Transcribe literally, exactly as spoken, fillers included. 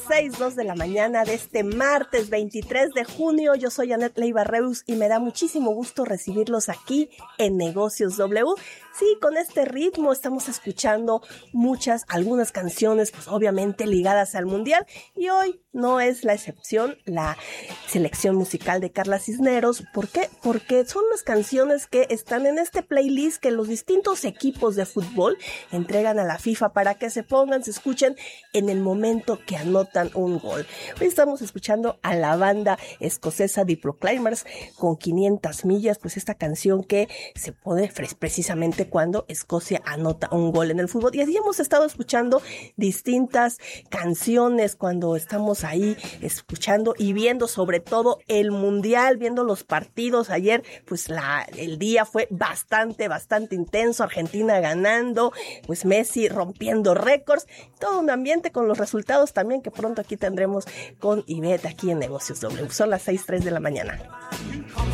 seis, dos de la mañana de este martes veintitrés de junio. Yo soy Anet Leiva Reus y me da muchísimo gusto recibirlos aquí en Negocios W. Sí, con este ritmo estamos escuchando muchas, algunas canciones, pues obviamente ligadas al Mundial, y hoy no es la excepción la selección musical de Carla Cisneros. ¿Por qué? Porque son las canciones que están en este playlist que los distintos equipos de fútbol entregan a la FIFA para que se pongan, se escuchen en el momento que anotan un gol. Hoy estamos escuchando a la banda escocesa Diplo Climbers con quinientas millas, pues esta canción que se pone precisamente cuando Escocia anota un gol en el fútbol. Y así hemos estado escuchando distintas canciones cuando estamos ahí escuchando y viendo sobre todo el Mundial, viendo los partidos. Ayer pues la, el día fue bastante, bastante intenso, Argentina ganando, pues Messi rompiendo récords, todo un ambiente con los resultados también que pronto aquí tendremos con Ivette aquí en Negocios W. Son las seis tres de la mañana.